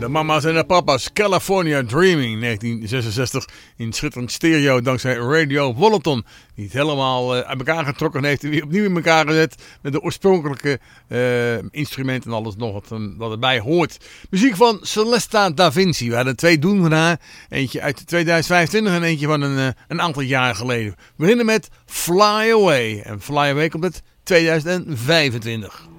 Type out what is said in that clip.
De mama's en de papa's, California Dreaming, 1966, in schitterend stereo dankzij Radio Volaton. Die het helemaal uit elkaar getrokken heeft en weer opnieuw in elkaar gezet met de oorspronkelijke instrumenten en alles nog wat erbij hoort. Muziek van Celesta Da Vinci. We hadden 2 doen van haar. Eentje uit 2025 en eentje van een aantal jaar geleden. We beginnen met Fly Away. En Fly Away komt uit 2025.